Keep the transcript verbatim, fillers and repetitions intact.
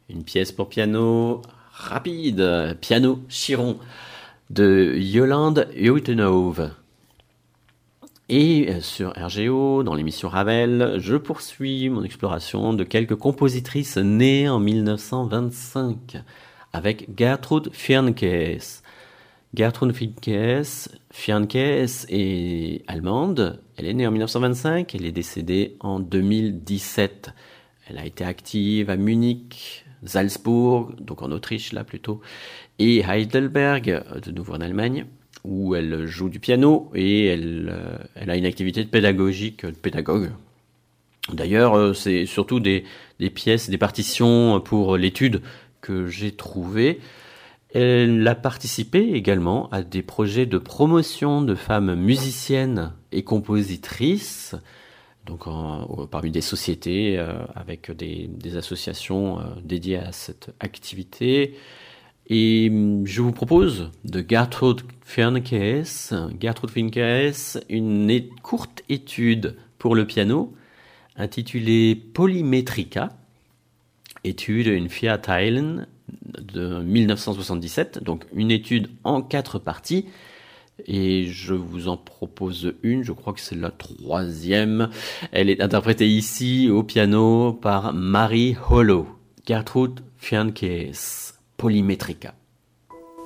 Une pièce pour piano rapide, Piano Chiron de Yolande Utenhove. Et sur R G O, dans l'émission Ravel, je poursuis mon exploration de quelques compositrices nées en mille neuf cent vingt-cinq avec Gertrud Fiernkes. Gertrud Fiernkes, Fiernkes est allemande. Elle est née en mille neuf cent vingt-cinq, elle est décédée en deux mille dix-sept. Elle a été active à Munich, Salzbourg, donc en Autriche là plutôt, et Heidelberg, de nouveau en Allemagne, où elle joue du piano et elle, euh, elle a une activité de pédagogique, de pédagogue. D'ailleurs, euh, c'est surtout des, des pièces, des partitions pour l'étude que j'ai trouvées. Elle a participé également à des projets de promotion de femmes musiciennes et compositrices, donc en, parmi des sociétés euh, avec des, des associations euh, dédiées à cette activité. Et je vous propose de Gertrud Fiernkes, Gertrud Fiernkes, une é- courte étude pour le piano intitulée Polymetrica, étude in vier Teilen de mille neuf cent soixante-dix-sept, donc une étude en quatre parties. Et je vous en propose une, je crois que c'est la troisième. Elle est interprétée ici au piano par Marie Hollow. Gertrud Fiernkes, Polymetrica.